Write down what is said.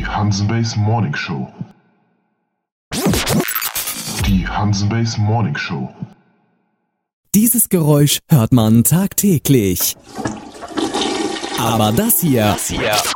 Hansenbase Morning Show. Die Hansenbase Morning Show. Dieses Geräusch hört man tagtäglich. Aber das hier